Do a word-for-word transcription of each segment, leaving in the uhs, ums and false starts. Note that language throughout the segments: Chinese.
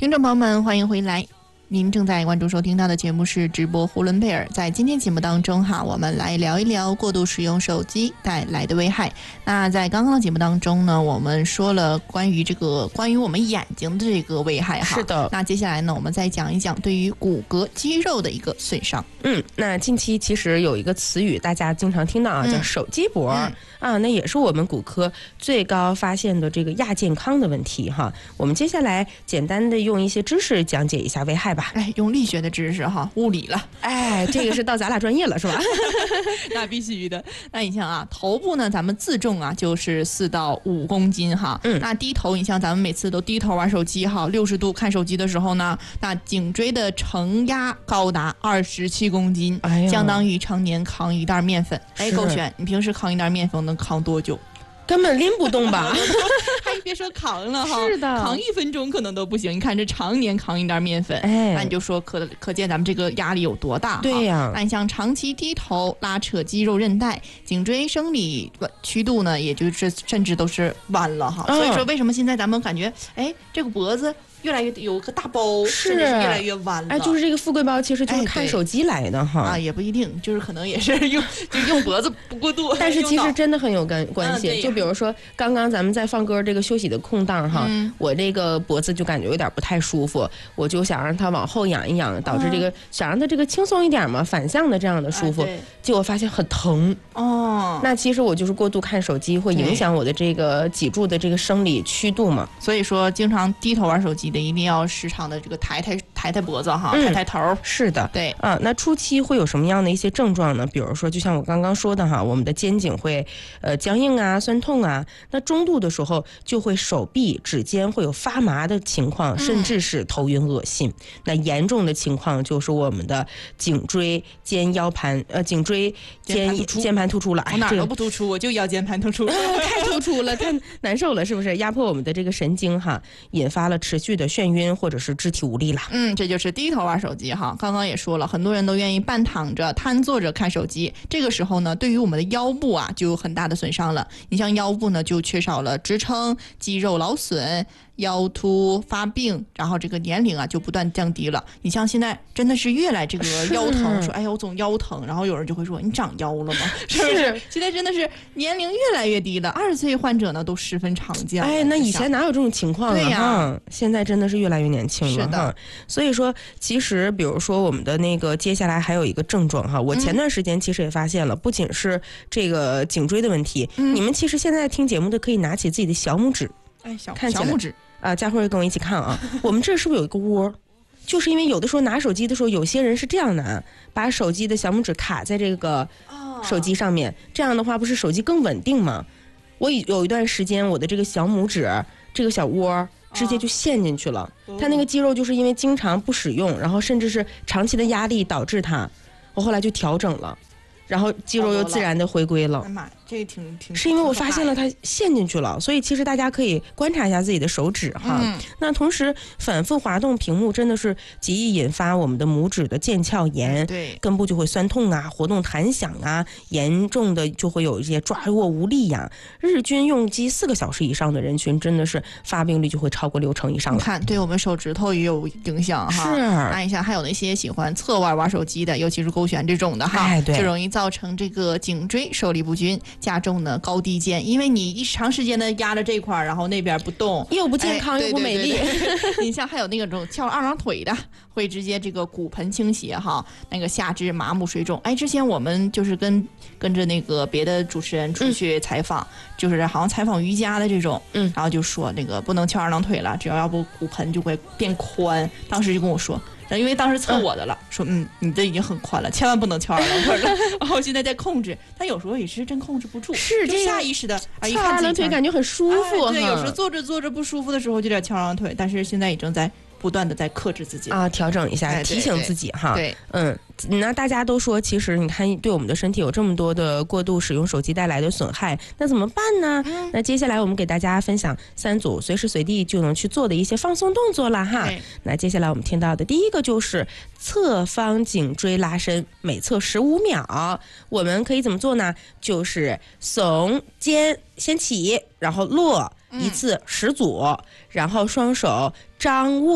听众朋友们，欢迎回来。您正在关注收听到的节目是直播呼伦贝尔。在今天节目当中哈，我们来聊一聊过度使用手机带来的危害。那在刚刚的节目当中呢，我们说了关于这个关于我们眼睛的这个危害哈。 是的。 那接下来呢，我们再讲一讲对于骨骼肌肉的一个损伤。 嗯，那近期其实有一个词语大家经常听到啊，叫手机脖、嗯、啊，那也是我们骨科最高发现的这个亚健康的问题哈。我们接下来简单的用一些知识讲解一下危害吧。 哎，用力学的知识哈，物理了。 哎，这个是到咱俩专业了是吧？ 那必须的。那你像啊，头部呢，咱们自重啊就是四到五公斤哈。嗯。那低头，你像咱们每次都低头玩手机哈，六十度看手机的时候呢，那颈椎的承压高达二十七公斤，哎、相当于常年扛一袋面粉。哎，狗璇，你平时扛一袋面粉能扛多久？ 根本拎不动吧？ 还别说扛了哈， 是的， 扛一分钟可能都不行。你看这常年扛一袋面粉，哎，那你就说可可见咱们这个压力有多大。 对呀、啊， 那你像长期低头拉扯肌肉韧带，颈椎生理曲度呢，也就是甚至都是弯了哈。嗯、所以说为什么现在咱们感觉哎这个脖子越来越有个大包， 是甚至是越来越弯了。 哎，就是这个富贵包，其实就是看手机来的哈、 哎。啊，也不一定，就是可能也是用就用脖子不过度。 但是其实真的很有关关系。嗯、就比如说刚刚咱们在放歌这个休息的空档哈、嗯，我这个脖子就感觉有点不太舒服，我就想让它往后仰一仰，导致这个、嗯、想让它这个轻松一点嘛，反向的这样的舒服。哎、结果发现很疼哦。那其实我就是过度看手机会影响我的这个脊柱的这个生理曲度嘛。 所以说经常低头玩手机的一定要时常的这个抬抬抬抬脖子哈，嗯、抬抬头。 是的， 对啊。那初期会有什么样的一些症状呢？比如说，就像我刚刚说的哈，我们的肩颈会呃僵硬啊、酸痛啊。那中度的时候就会手臂、指尖会有发麻的情况，甚至是头晕恶心。嗯、那严重的情况就是我们的颈椎、肩腰盘呃颈椎、肩肩盘突出了。 哎，哪儿都不突出，我就腰间盘突出， 太突出了，太难受了，是不是？压迫我们的这个神经哈，引发了持续的眩晕或者是肢体无力了。 嗯，这就是低头玩手机哈。刚刚也说了，很多人都愿意半躺着、瘫坐着看手机，这个时候呢，对于我们的腰部啊就有很大的损伤了。你像腰部呢，就缺少了支撑，肌肉劳损，腰突发病，然后这个年龄啊就不断降低了。你像现在真的是越来这个腰疼，说哎呀我总腰疼，然后有人就会说你长腰了吗？是不是？现在真的是年龄越来越低了，二十岁患者呢都十分常见。 哎，那以前哪有这种情况啊？ 对呀、 嗯，现在真的是越来越年轻了。 是的， 所以说其实比如说我们的那个接下来还有一个症状哈，我前段时间其实也发现了，嗯、不仅是这个颈椎的问题，嗯、你们其实现在听节目的可以拿起自己的小拇指， 哎，小看起来小拇指啊，佳慧跟我一起看啊，我们这是不是有一个窝？就是因为有的时候拿手机的时候，有些人是这样拿，把手机的小拇指卡在这个手机上面，哦、这样的话不是手机更稳定吗？我有一段时间，我的这个小拇指这个小窝直接就陷进去了，哦、它那个肌肉就是因为经常不使用，然后甚至是长期的压力导致它，我后来就调整了。然后肌肉又自然的回归了。 哎妈，这个挺挺是因为我发现了它陷进去了，所以其实大家可以观察一下自己的手指哈。嗯、那同时反复滑动屏幕真的是极易引发我们的拇指的腱鞘炎， 对， 根部就会酸痛啊，活动弹响啊，严重的就会有一些抓握无力呀、啊。日均用机四个小时以上的人群，真的是发病率就会超过六成以上了。 你看，对我们手指头也有影响哈。 是， 那你想还有那些喜欢侧腕玩手机的，尤其是勾选这种的哈， 哎、对， 就容易造成这个颈椎受力不均，加重呢高低肩，因为你一长时间的压着这块，然后那边不动， 又不健康、哎、又不美丽。 对对对对你像还有那种翘二郎腿的，会直接这个骨盆倾斜哈，那个下肢麻木水肿。哎，之前我们就是跟跟着那个别的主持人出去采访，嗯、就是好像采访瑜伽的这种，嗯，然后就说那个不能翘二郎腿了，只要要不骨盆就会变宽。当时就跟我说。因为当时测我的了，嗯、说嗯，你这已经很宽了，千万不能翘二郎腿了。然后现在在控制，但有时候也是真控制不住， 是就下意识的啊， 翘二郎腿感觉很舒服。 哎、对，有时候坐着坐着不舒服的时候就得翘二郎腿，但是现在已经在不断的在克制自己啊，调整一下，哎、提醒自己哈。 对， 嗯，那大家都说，其实你看，对我们的身体有这么多的过度使用手机带来的损害，那怎么办呢？嗯、那接下来我们给大家分享三组随时随地就能去做的一些放松动作了哈。那接下来我们听到的第一个就是侧方颈椎拉伸，每侧十五秒。我们可以怎么做呢？就是耸肩先起，然后落。一次十组，然后双手张握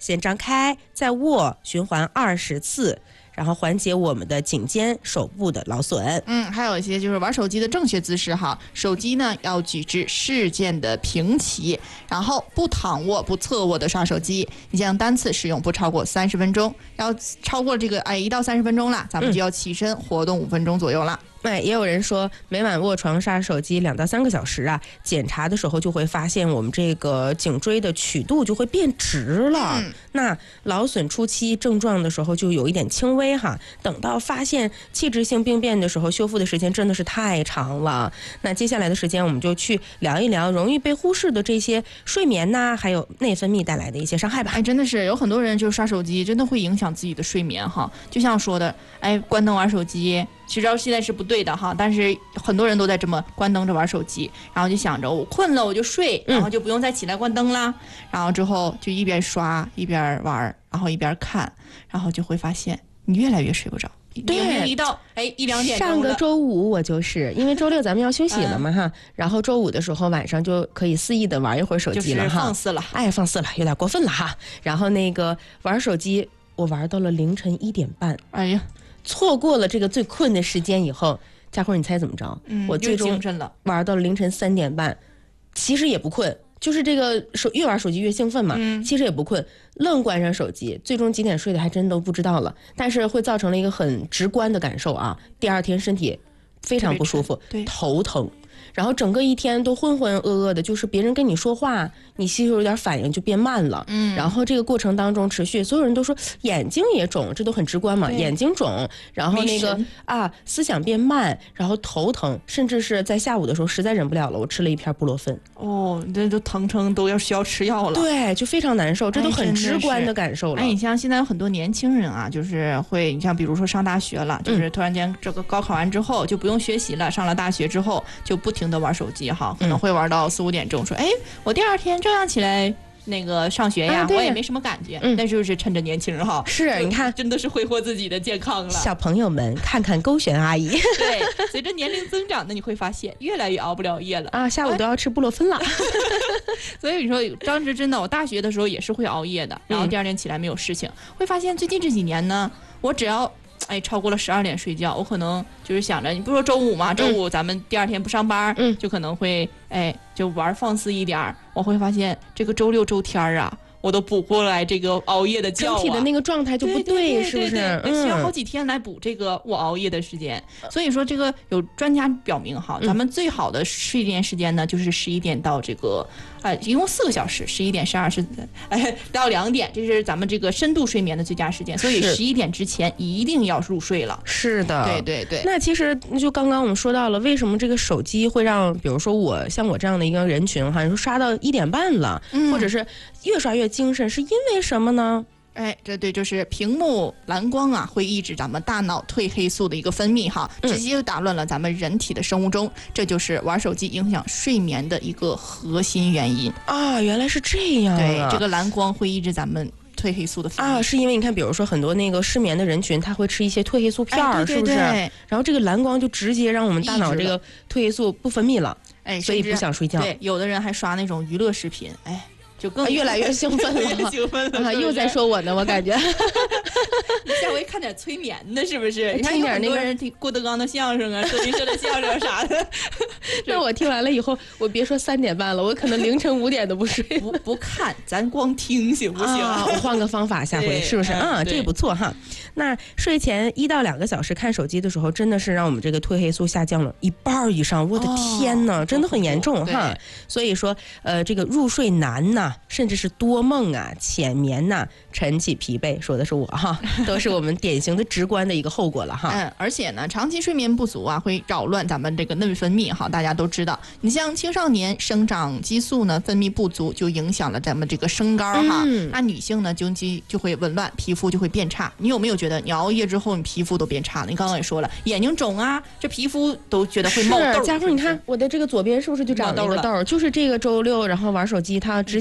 先张开，再握，循环二十次。然后缓解我们的颈肩、手部的劳损。 嗯，还有一些就是玩手机的正确姿势哈，手机呢要举至视线的平齐，然后不躺卧、不侧卧的刷手机。你像单次使用不超过三十分钟，要超过这个哎一到三十分钟了，咱们就要起身活动五分钟左右了。 哎，也有人说每晚卧床刷手机两到三个小时啊，检查的时候就会发现我们这个颈椎的曲度就会变直了。嗯、那劳损初期症状的时候就有一点轻微哈，等到发现器质性病变的时候，修复的时间真的是太长了。那接下来的时间我们就去聊一聊容易被忽视的这些睡眠呐，还有内分泌带来的一些伤害吧。 哎，真的是有很多人就是刷手机，真的会影响自己的睡眠哈。就像说的，哎，关灯玩手机。其实现在是不对的哈，但是很多人都在这么关灯着玩手机，然后就想着我困了我就睡，然后就不用再起来关灯啦，嗯、然后之后就一边刷一边玩，然后一边看，然后就会发现你越来越睡不着。 对， 明明一到哎一两点钟了， 上个周五我就是因为周六咱们要休息了嘛哈，嗯、然后周五的时候晚上就可以肆意的玩一会儿手机了哈， 就是放肆了， 哎放肆了，有点过分了哈。然后那个玩手机，我玩到了凌晨一点半， 哎呀。 错过了这个最困的时间以后，佳慧你猜怎么着？ 嗯， 我最终玩到了凌晨三点半，其实也不困，就是这个手越玩手机越兴奋嘛，嗯、其实也不困，愣关上手机，最终几点睡的还真都不知道了。但是会造成了一个很直观的感受啊，第二天身体非常不舒服， 对， 头疼。然后整个一天都浑浑噩噩的，就是别人跟你说话，你吸收有点反应就变慢了。嗯，然后这个过程当中持续，所有人都说眼睛也肿，这都很直观嘛，眼睛肿，然后那个啊思想变慢，然后头疼，甚至是在下午的时候实在忍不了了，我吃了一片布洛芬。 哦，这都疼成都要需要吃药了。 对，就非常难受，这都很直观的感受了。 哎，你像现在有很多年轻人啊，就是会，你像比如说上大学了，就是突然间这个高考完之后就不用学习了，上了大学之后就不停的玩手机哈，可能会玩到四五点钟，说哎，我第二天照样起来那个上学呀，啊、我也没什么感觉。嗯，但是就是趁着年轻人哈， 是你看， 真的是挥霍自己的健康了。 小朋友们，看看勾选阿姨。 对，随着年龄增长呢，你会发现越来越熬不了夜了啊，下午都要吃布洛芬了。 所以你说张直真的，我大学的时候也是会熬夜的，然后第二天起来没有事情，嗯、会发现最近这几年呢，我只要。哎，超过了十二点睡觉，我可能就是想着，你不是说周五吗？周五咱们第二天不上班，嗯，就可能会哎，就玩放肆一点。我会发现这个周六周天啊，我都补过来这个熬夜的觉、啊， 整体的那个状态就不 对, 对, 对, 对，是不是？ 嗯、需要好几天来补这个我熬夜的时间。所以说，这个有专家表明哈，咱们最好的睡眠时间呢，就是十一点到这个。呃，一共四个小时，十一点、十二是，哎，到两点，这是咱们这个深度睡眠的最佳时间，所以十一点之前一定要入睡了。 是的， 对对对。 那其实就刚刚我们说到了，为什么这个手机会让，比如说我像我这样的一个人群哈，你说刷到一点半了，嗯、或者是越刷越精神，是因为什么呢？ 哎，这对，就是屏幕蓝光啊，会抑制咱们大脑褪黑素的一个分泌哈，直接打乱了咱们人体的生物钟，嗯、这就是玩手机影响睡眠的一个核心原因啊！原来是这样、啊， 对，这个蓝光会抑制咱们褪黑素的分泌啊，是因为你看，比如说很多那个失眠的人群，他会吃一些褪黑素片儿、哎，是不是？然后这个蓝光就直接让我们大脑这个褪黑素不分泌了，哎，所以不想睡觉。 对，有的人还刷那种娱乐视频，哎。就更、 啊、越来越兴奋了， 越兴奋了、 啊，又在说我呢，我感觉。 你下回看点催眠的，是不是？你看有很多人听郭德纲的相声啊，德云社的相声啥的。 那我听完了以后，我别说三点半了，我可能凌晨五点都不睡。 不不看，咱光听行不行？ 啊、我换个方法，下回是不是？嗯，这也不错哈。那睡前一到两个小时看手机的时候，真的是让我们这个褪黑素下降了一半以上。我的天哪，哦、真的很严重哈。所以说，呃，这个入睡难呐。甚至是多梦啊、浅眠呐、啊、晨起疲惫，说的是我哈，都是我们典型的直观的一个后果了哈。 嗯，而且呢，长期睡眠不足啊，会扰乱咱们这个内分泌哈。大家都知道，你像青少年生长激素呢分泌不足，就影响了咱们这个身高哈。嗯、那女性呢，经期就会紊乱，皮肤就会变差。你有没有觉得你熬夜之后，你皮肤都变差了？你刚刚也说了，眼睛肿啊，这皮肤都觉得会冒痘。 佳慧，你看我的这个左边是不是就长了一个痘？就是这个周六，然后玩手机，它直接。直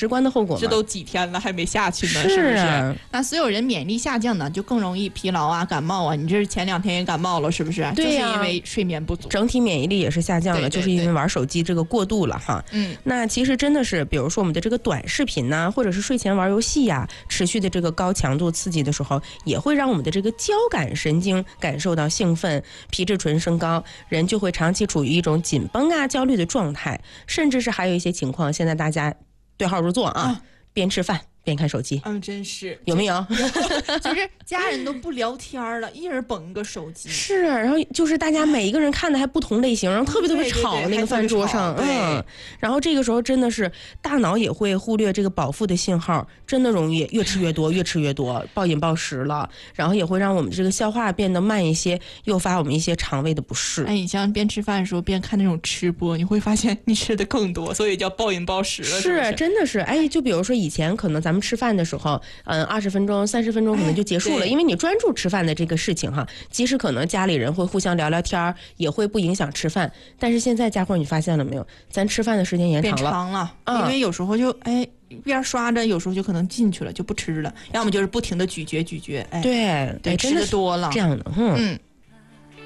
观的后果嘛。 这都几天了还没下去呢， 是是不啊是？那所有人免疫力下降呢，就更容易疲劳啊、感冒啊。你这是前两天也感冒了，是不是？ 对呀、 就是因为睡眠不足， 整体免疫力也是下降了， 对对对就是因为玩手机这个过度了哈。 嗯， 那其实真的是，比如说我们的这个短视频呐、或者是睡前玩游戏呀、持续的这个高强度刺激的时候，也会让我们的这个交感神经感受到兴奋，皮质醇升高，人就会长期处于一种紧绷啊、焦虑的状态，甚至是还有一些情况，现在大家对号入座啊， 啊边吃饭边看手机， 嗯，真是有没有？ 就是家人都不聊天了，一人捧个手机。 是，然后就是大家每一个人看的还不同类型，然后特别特别吵， 对对对那个饭桌上， 还特别吵嗯，然后这个时候真的是大脑也会忽略这个饱腹的信号，真的容易越吃越多，越吃越多，暴饮暴食了，然后也会让我们这个消化变得慢一些，诱发我们一些肠胃的不适。 哎，你像边吃饭的时候边看那种吃播，你会发现你吃的更多，所以叫暴饮暴食了。是不是真的是，哎，就比如说以前可能咱们吃饭的时候，嗯，二十分钟、三十分钟可能就结束了， 哎对因为你专注吃饭的这个事情哈，即使可能家里人会互相聊聊天儿，也会不影响吃饭。但是现在家伙你发现了没有，咱吃饭的时间延变长了， 长了， 嗯因为有时候就哎边刷着，有时候就可能进去了就不吃了，要么就是不停的咀嚼咀嚼，哎， 对对，吃真的是的多了这。样的，嗯。 嗯。